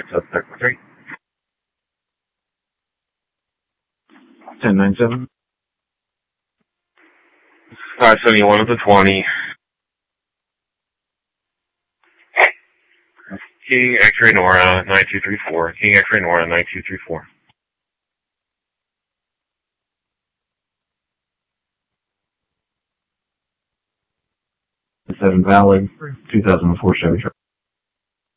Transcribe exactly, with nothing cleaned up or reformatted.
suspect three. ten nine seven. five seventy-one of the twenty. King X-Ray Nora, nine two three four. King X-Ray Nora, nine two three four. seven Valley, two thousand four Chevy truck.